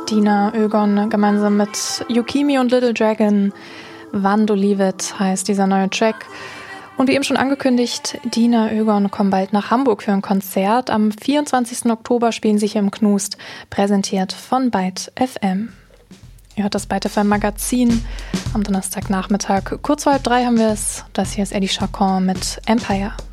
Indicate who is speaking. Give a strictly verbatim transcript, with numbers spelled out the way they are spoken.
Speaker 1: Dina Ögon gemeinsam mit Yukimi und Little Dragon. Wann du liebet heißt dieser neue Track. Und wie eben schon angekündigt, Dina Ögon kommen bald nach Hamburg für ein Konzert. Am vierundzwanzigsten Oktober spielen sie hier im Knust, präsentiert von Byte F M. Ihr hört das Byte F M Magazin am Donnerstagnachmittag. Kurz vor halb drei haben wir es. Das hier ist Eddie Chacon mit Empire.